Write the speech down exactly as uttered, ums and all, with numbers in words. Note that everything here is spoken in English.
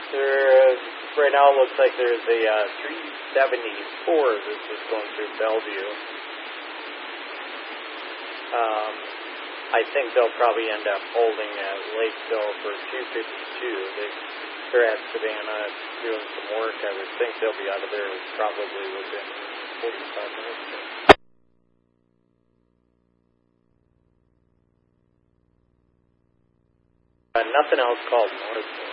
There, right now it looks like there's a uh, three seventy-four that's just going through Bellevue. Um, I think they'll probably end up holding at Lakeville for two fifty-two. They, they're at Savannah doing some work. I would think they'll be out of there probably within forty-five minutes. Uh, nothing else called north.